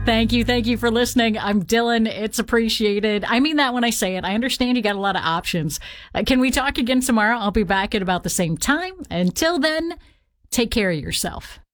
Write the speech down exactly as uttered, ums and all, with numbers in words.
Thank you. Thank you for listening. I'm Dylan. It's appreciated. I mean that when I say it. I understand you got a lot of options. Uh, can we talk again tomorrow? I'll be back at about the same time. Until then, take care of yourself.